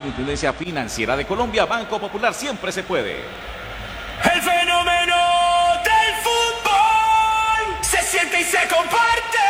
Superintendencia Financiera de Colombia, Banco Popular, siempre se puede. El fenómeno del fútbol se siente y se comparte.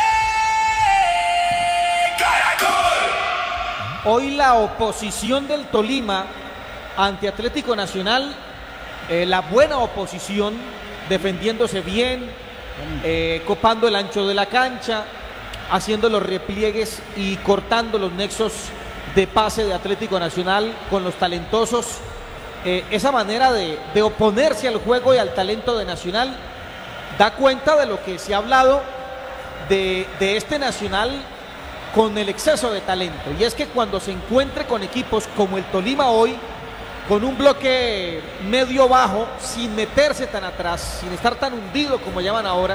¡Caracol! Hoy la oposición del Tolima ante Atlético Nacional, la buena oposición, defendiéndose bien, copando el ancho de la cancha, haciendo los repliegues y cortando los nexos de pase de Atlético Nacional con los talentosos. Esa manera de oponerse al juego y al talento de Nacional da cuenta de lo que se ha hablado de este Nacional con el exceso de talento, y es que cuando se encuentre con equipos como el Tolima hoy, con un bloque medio bajo, sin meterse tan atrás, sin estar tan hundido como llaman ahora,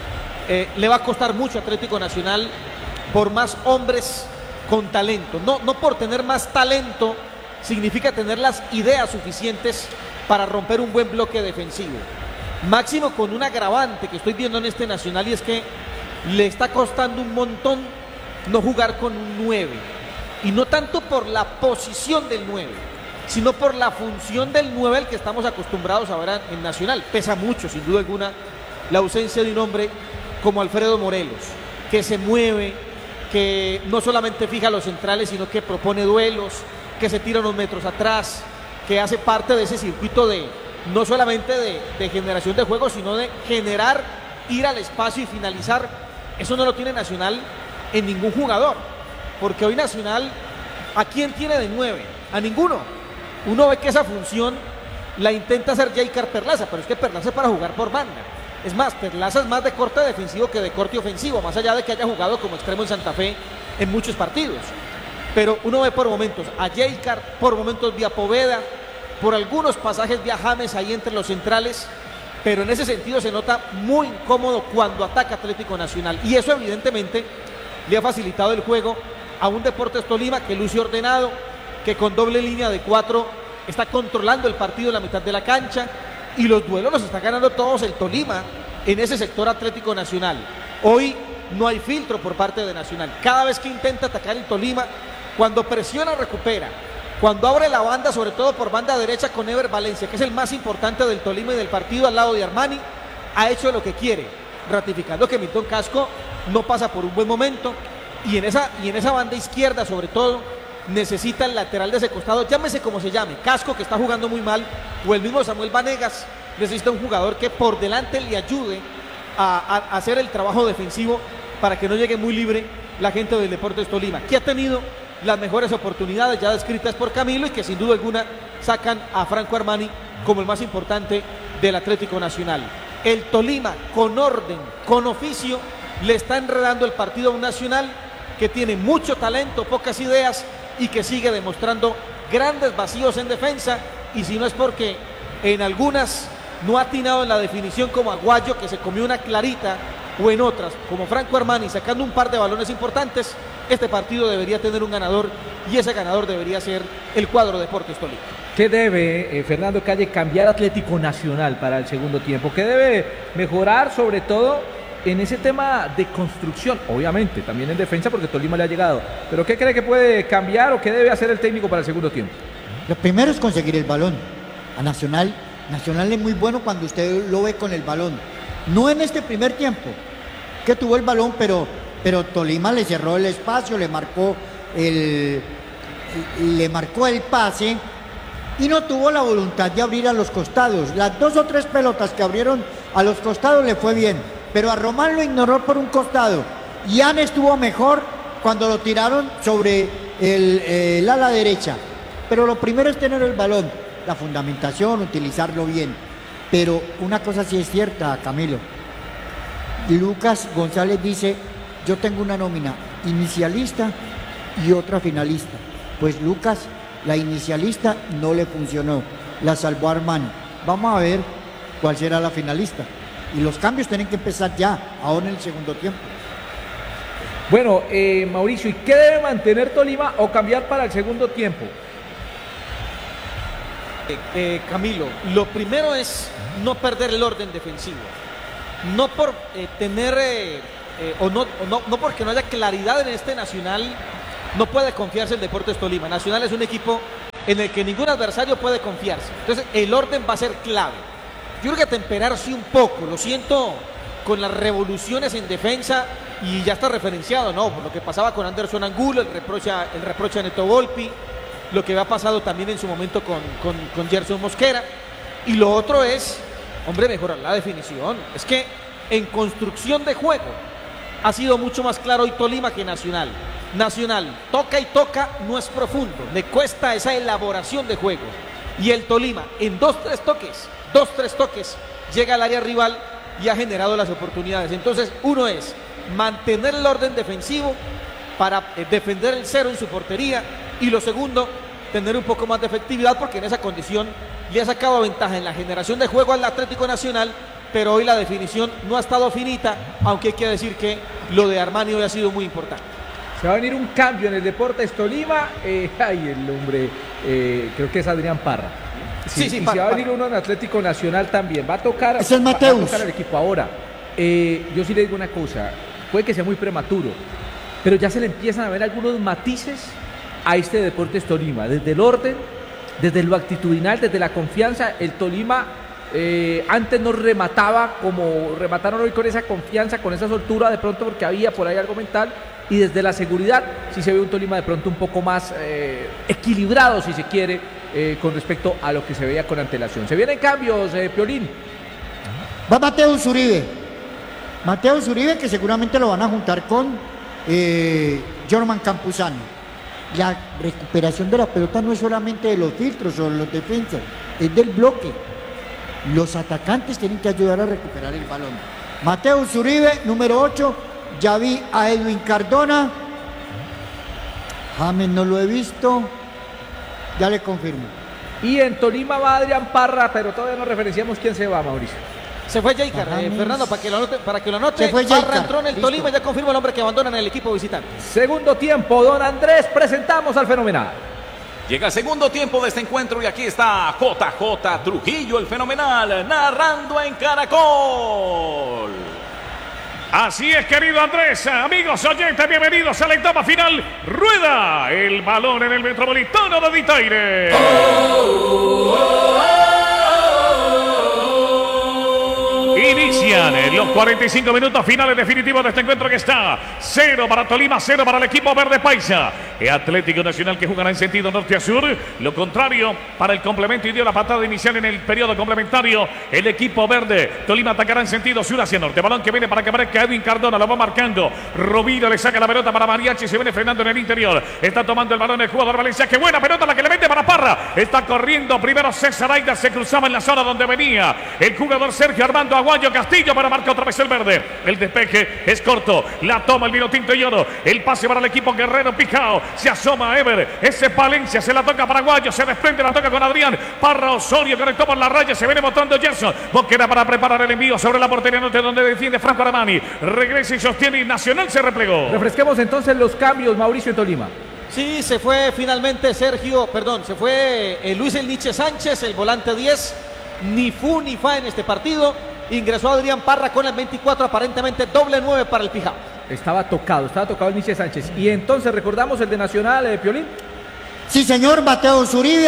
le va a costar mucho a Atlético Nacional por más hombres con talento. No por tener más talento significa tener las ideas suficientes para romper un buen bloque defensivo. Máximo con un agravante que estoy viendo en este Nacional, y es que le está costando un montón no jugar con un 9. Y no tanto por la posición del 9, sino por la función del 9 al que estamos acostumbrados ahora en Nacional. Pesa mucho, sin duda alguna, la ausencia de un hombre como Alfredo Morelos, que se mueve, que no solamente fija los centrales, sino que propone duelos, que se tira unos metros atrás, que hace parte de ese circuito de no solamente de generación de juego, sino de generar, ir al espacio y finalizar. Eso no lo tiene Nacional en ningún jugador, porque hoy Nacional, ¿a quién tiene de 9? A ninguno. Uno ve que esa función la intenta hacer Jaycar Perlaza, pero es que Perlaza es para jugar por banda. Es más, Perlaza es más de corte defensivo que de corte ofensivo, más allá de que haya jugado como extremo en Santa Fe en muchos partidos. Pero uno ve por momentos a Jaycar, por momentos vía Poveda, por algunos pasajes vía James ahí entre los centrales, pero en ese sentido se nota muy incómodo cuando ataca Atlético Nacional, y eso evidentemente le ha facilitado el juego a un Deportes Tolima que luce ordenado, que con doble línea de 4 está controlando el partido en la mitad de la cancha, y los duelos los está ganando todos el Tolima en ese sector Atlético Nacional. Hoy no hay filtro por parte de Nacional. Cada vez que intenta atacar el Tolima, cuando presiona recupera, cuando abre la banda, sobre todo por banda derecha con Ever Valencia, que es el más importante del Tolima y del partido al lado de Armani, ha hecho lo que quiere, ratificando que Milton Casco no pasa por un buen momento, y en esa banda izquierda sobre todo necesita el lateral de ese costado, llámese como se llame, Casco, que está jugando muy mal, o el mismo Samuel Vanegas, necesita un jugador que por delante le ayude a hacer el trabajo defensivo para que no llegue muy libre la gente del Deportes Tolima, que ha tenido las mejores oportunidades ya descritas por Camilo, y que sin duda alguna sacan a Franco Armani como el más importante del Atlético Nacional. El Tolima, con orden, con oficio, le está enredando el partido a un Nacional que tiene mucho talento, pocas ideas, y que sigue demostrando grandes vacíos en defensa, y si no es porque en algunas no ha atinado en la definición, como Aguayo, que se comió una clarita, o en otras como Franco Armani sacando un par de balones importantes, este partido debería tener un ganador, y ese ganador debería ser el cuadro Deportes Tolima. ¿Qué debe Fernando Calle cambiar Atlético Nacional para el segundo tiempo? ¿Qué debe mejorar, sobre todo en ese tema de construcción? Obviamente, también en defensa, porque Tolima le ha llegado. ¿Pero qué cree que puede cambiar o qué debe hacer el técnico para el segundo tiempo? Lo primero es conseguir el balón. A Nacional es muy bueno cuando usted lo ve con el balón. No en este primer tiempo, que tuvo el balón, pero Tolima le cerró el espacio, le marcó el pase, y no tuvo la voluntad de abrir a los costados. Las 2 o 3 pelotas que abrieron a los costados le fue bien, pero a Román lo ignoró por un costado. Ian estuvo mejor cuando lo tiraron sobre el ala derecha. Pero lo primero es tener el balón, la fundamentación, utilizarlo bien. Pero una cosa sí es cierta, Camilo. Lucas González dice: yo tengo una nómina inicialista y otra finalista. Pues Lucas, la inicialista no le funcionó, la salvó Armani. Vamos a ver cuál será la finalista. Y los cambios tienen que empezar ya, ahora en el segundo tiempo. Bueno, Mauricio, ¿y qué debe mantener Tolima o cambiar para el segundo tiempo? Camilo, lo primero es no perder el orden defensivo. No por no porque no haya claridad en este Nacional, no puede confiarse el Deportes Tolima. Nacional es un equipo en el que ningún adversario puede confiarse. Entonces el orden va a ser clave. Yo creo que temperarse un poco, lo siento, con las revoluciones en defensa, y ya está referenciado, ¿no? Por lo que pasaba con Anderson Angulo, el reproche a Neto Volpi, lo que había pasado también en su momento con Gerson Mosquera. Y lo otro es, hombre, mejorar la definición. Es que en construcción de juego ha sido mucho más claro hoy Tolima que Nacional. Nacional toca y toca, no es profundo, le cuesta esa elaboración de juego. Y el Tolima en 2-3 toques, llega al área rival y ha generado las oportunidades. Entonces, uno es mantener el orden defensivo para defender el cero en su portería, y lo segundo, tener un poco más de efectividad, porque en esa condición le ha sacado ventaja en la generación de juego al Atlético Nacional, pero hoy la definición no ha estado finita, aunque hay que decir que lo de Armani hoy ha sido muy importante. Se va a venir un cambio en el Deportes Tolima. El hombre, creo que es Adrián Parra. Sí, y se Parra. va a venir uno en Atlético Nacional también. Va a tocar, Es el va Mateus. a tocar el equipo ahora. Yo sí le digo una cosa, puede que sea muy prematuro, pero ya se le empiezan a ver algunos matices a este Deportes Tolima, desde el orden, desde lo actitudinal, desde la confianza. El Tolima antes no remataba como remataron hoy, con esa confianza, con esa soltura, de pronto porque había por ahí algo mental, y desde la seguridad sí se ve un Tolima de pronto un poco más equilibrado, si se quiere, con respecto a lo que se veía con antelación. Se vienen cambios, Piolín. Va Mateus Uribe. Mateus Uribe, que seguramente lo van a juntar con Jorman Campuzano. La recuperación de la pelota no es solamente de los filtros o de los defensas, es del bloque. Los atacantes tienen que ayudar a recuperar el balón. Mateus Uribe, número 8. Ya vi a Edwin Cardona. James no lo he visto. Ya le confirmo. Y en Tolima va Adrián Parra, pero todavía no referenciamos quién se va, Mauricio. Se fue Jaicar, James. Fernando, para que lo anote. Se fue Parra Jaicar, entró en el listo. Tolima y ya confirma el hombre que abandona en el equipo visitante. Segundo tiempo, don Andrés, presentamos al fenomenal. Llega el segundo tiempo de este encuentro y aquí está JJ Trujillo, el fenomenal, narrando en Caracol. Así es, querido Andrés, amigos oyentes, bienvenidos a la etapa final. Rueda el balón en el Metropolitano de Ditaire. Inician los 45 minutos finales definitivos de este encuentro, que está 0 para Tolima, 0 para el equipo verde paisa. Atlético Nacional, que jugará en sentido norte a sur. Lo contrario para el complemento, y dio la patada inicial en el periodo complementario. El equipo verde Tolima atacará en sentido sur hacia norte. Balón que viene para que aparezca Edwin Cardona, lo va marcando. Rovira le saca la pelota para Mariachi, se viene frenando en el interior. Está tomando el balón el jugador Valencia. Qué buena pelota la que le mete para Parra. Está corriendo primero César Aida, se cruzaba en la zona donde venía el jugador Sergio Armando Aguayo Castillo, para marcar otra vez el verde. El despeje es corto, la toma el vino tinto y oro. El pase para el equipo Guerrero Pijao. Se asoma Ever, ese Palencia, se la toca para Aguayo, se desprende, la toca con Adrián. Parra Osorio conectó por la raya, se viene mostrando Gerson Mosquera para preparar el envío sobre la portería norte, donde defiende Franco Armani. Regresa y sostiene, y Nacional se replegó. Refresquemos entonces los cambios, Mauricio, en Tolima. Sí, se fue finalmente se fue Luis El Nietzsche Sánchez, el volante 10. Ni fu ni fa en este partido. Ingresó Adrián Parra con el 24, aparentemente doble 9 para el Pijao. Estaba tocado el Nietzsche Sánchez. Y entonces recordamos el de Nacional, Piolín. Sí, señor, Mateus Uribe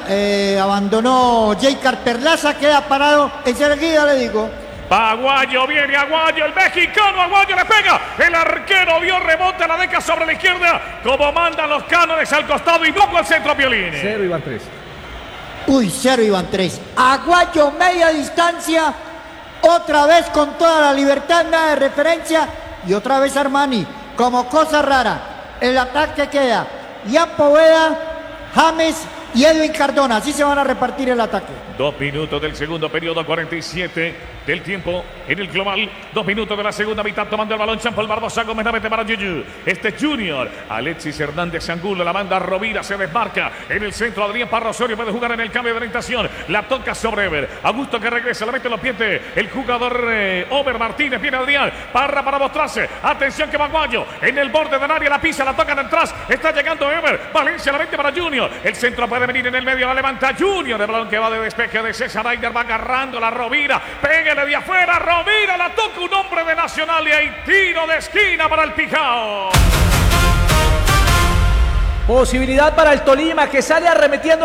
abandonó Jaicar Perlaza, queda parado enseguida, le digo. Va Aguayo, viene Aguayo, el mexicano Aguayo le pega. El arquero dio rebote, la deja sobre la izquierda, como mandan los cánones, al costado y no al centro, Piolín. 0 iban 3. Uy, 0 iban 3. Aguayo, media distancia. Otra vez con toda la libertad, nada de referencia. Y otra vez Armani, como cosa rara. El ataque queda Ian Poveda, James y Edwin Cardona. Así se van a repartir el ataque. 2 minutos del segundo periodo, 47 del tiempo en el global. 2 minutos de la segunda mitad, tomando el balón Jean-Paul Barbosa Gómez, la mete para Yuyu. Junior, Alexis Hernández Angulo, la manda Rovira, se desmarca en el centro. Adrián Parra Osorio puede jugar en el cambio de orientación. La toca sobre Ever. Augusto que regresa, la mete en los pies el jugador Ober Martínez. Viene Adrián Parra para mostrarse. Atención que va Aguayo en el borde del área, la pisa, la tocan atrás. Está llegando Ever. Valencia la mete para Junior. El centro puede venir en el medio, la levanta Junior. El balón que va de despeje de César Aider, va agarrando la Rovira. Pégale de afuera, Rovira, la toca un hombre de Nacional y hay tiro de esquina para el Pijao. Posibilidad para el Tolima, que sale arremetiendo